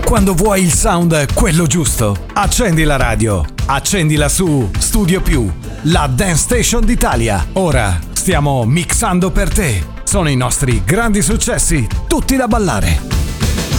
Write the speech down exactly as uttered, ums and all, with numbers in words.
Quando vuoi il sound quello giusto, accendi la radio, accendila su Studio Più, la Dance Station d'Italia. Ora stiamo mixando per te. Sono i nostri grandi successi, tutti da ballare.